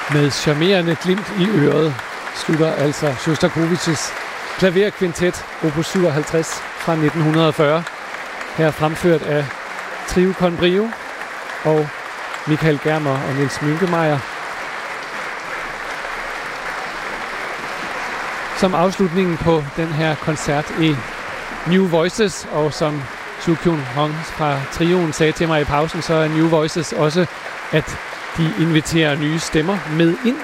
Med charmerende glimt i øret slutter altså Sjostakovitjs klaverkvintet opus 57 fra 1940. Her fremført af Trio con Brio og Michael Germer og Niels Münkemeyer. Som afslutningen på den her koncert i New Voices, og som Soo Kyung Hong fra trioen sagde til mig i pausen, så er New Voices også, at de inviterer nye stemmer med ind.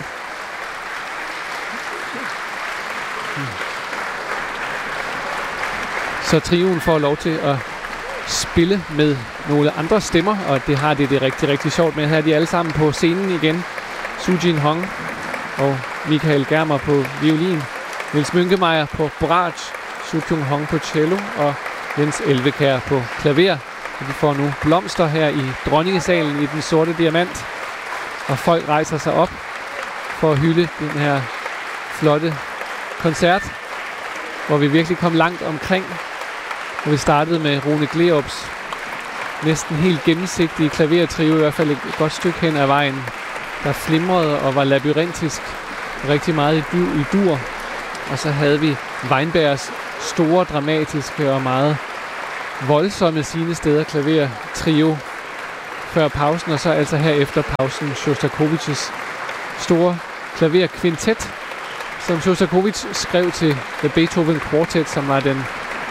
Så trioen får lov til at spille med nogle andre stemmer, og det har det rigtig, rigtig sjovt med. Her er de alle sammen på scenen igen. Soo Jin Hong og Michael Germer på violin, Niels Münkemeyer på bratsch, Soo Kyung Hong på cello og Jens Elvekær på klaver. Og vi får nu blomster her i Dronningesalen i den sorte diamant, og folk rejser sig op for at hylde den her flotte koncert, hvor vi virkelig kom langt omkring. Og vi startede med Rune Glerups næsten helt gennemsigtige klavertrio, i hvert fald et godt stykke hen ad vejen, der flimrede og var labyrintisk, rigtig meget i dur. Og så havde vi Weinbergs store, dramatiske og meget voldsomme sine steder klavertrio før pausen, og så altså her efter pausen Sjostakovitjs store klaverkvintet, som Sjostakovitj skrev til The Beethoven Quartet, som var den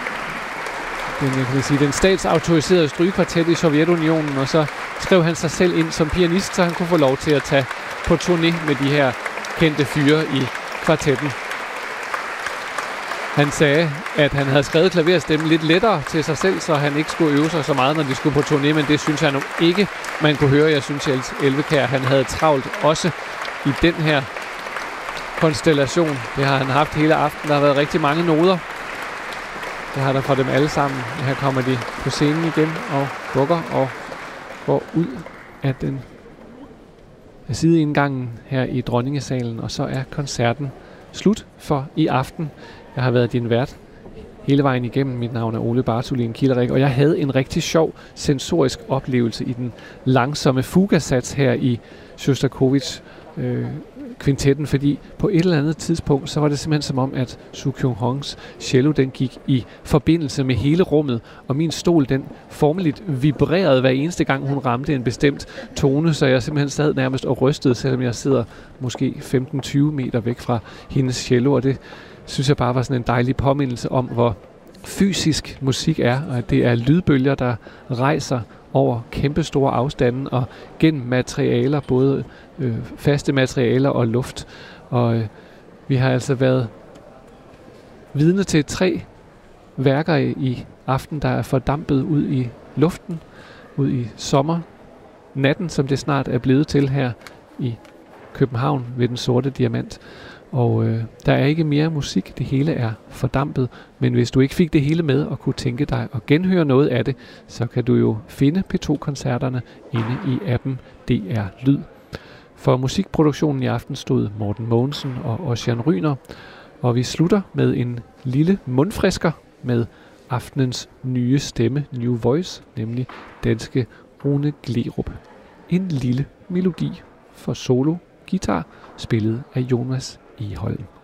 statsautoriserede strygekvartet i Sovjetunionen, og så skrev han sig selv ind som pianist, så han kunne få lov til at tage på turné med de her kendte fyre i kvartetten. Han sagde, at han havde skrevet klaverstemmen lidt lettere til sig selv, så han ikke skulle øve sig så meget, når de skulle på turné, men det synes jeg nu ikke, man kunne høre. Jeg synes, at Elvekær, han havde travlt også i den her konstellation. Det har han haft hele aftenen. Der har været rigtig mange noder. Det har der fra dem alle sammen. Her kommer de på scenen igen og bukker og går ud af den sideindgangen her i Dronningesalen, og så er koncerten slut for i aften. Jeg har været din vært hele vejen igennem. Mit navn er Ole Bartholin Kilderik, og jeg havde en rigtig sjov sensorisk oplevelse i den langsomme fugasats her i Sjostakovitj kvintetten, fordi på et eller andet tidspunkt, så var det simpelthen som om, at Soo Kyung Hongs cello, den gik i forbindelse med hele rummet, og min stol, den formeligt vibrerede hver eneste gang, hun ramte en bestemt tone, så jeg simpelthen sad nærmest og rystede, selvom jeg sidder måske 15-20 meter væk fra hendes cello, og det synes jeg bare var sådan en dejlig påmindelse om, hvor fysisk musik er, og at det er lydbølger, der rejser over kæmpestore afstande og gennem materialer, både faste materialer og luft. Og vi har altså været vidne til 3 værker i aften, der er fordampet ud i luften, ud i sommernatten, som det snart er blevet til her i København ved den sorte diamant. Og der er ikke mere musik, det hele er fordampet, men hvis du ikke fik det hele med og kunne tænke dig at genhøre noget af det, så kan du jo finde P2-koncerterne inde i appen DR Lyd. For musikproduktionen i aften stod Morten Mogensen og Ossian Ryner, og vi slutter med en lille mundfrisker med aftenens nye stemme, New Voice, nemlig danske Rune Glerup. En lille melodi for solo guitar, spillet af Jonas Egholm.